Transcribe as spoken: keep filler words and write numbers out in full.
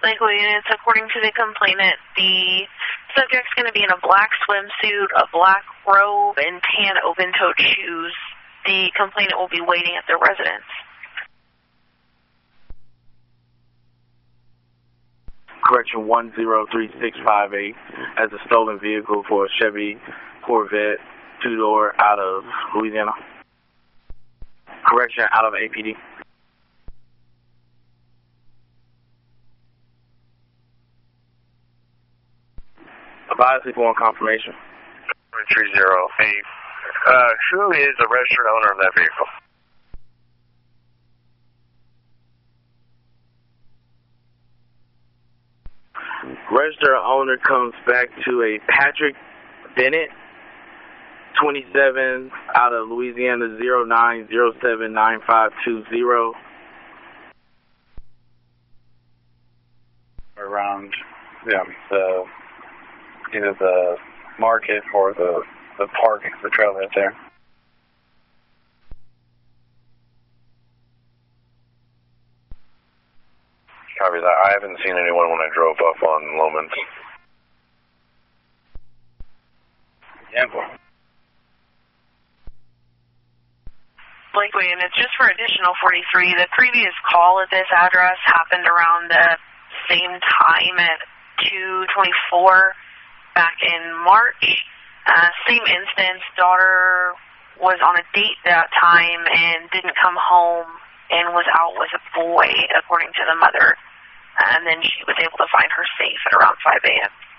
Likely, and it's according to the complainant, the subject's going to be in a black swimsuit, a black robe, and tan open-toed shoes. The complainant will be waiting at their residence. Correction one zero three six five eight as a stolen vehicle for a Chevy Corvette two-door out of Louisiana. Correction out of A P D. Advise people on confirmation. three zero eight. Uh, who is the registered owner of that vehicle? Registered owner comes back to a Patrick Bennett, twenty-seven, out of Louisiana, zero nine zero seven nine five two zero. Around, yeah, the either the market or the the park, the trail right there. Copy that. I haven't seen anyone when I drove up on Lomans. Yeah, boy. Blakely, and it's just for additional forty-three. The previous call at this address happened around the same time at two twenty-four back in March. Uh, same instance, daughter was on a date that time and didn't come home and was out with a boy, according to the mother. And then she was able to find her safe at around five A M